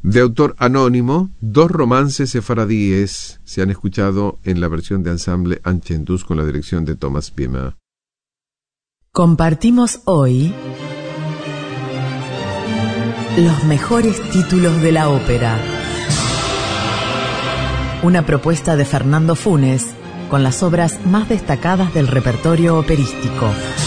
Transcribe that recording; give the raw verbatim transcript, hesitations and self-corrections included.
De autor anónimo, dos romances sefaradíes se han escuchado en la versión de ensamble Anchendus con la dirección de Thomas Pima. Compartimos hoy los mejores títulos de la ópera. Una propuesta de Fernando Funes con las obras más destacadas del repertorio operístico.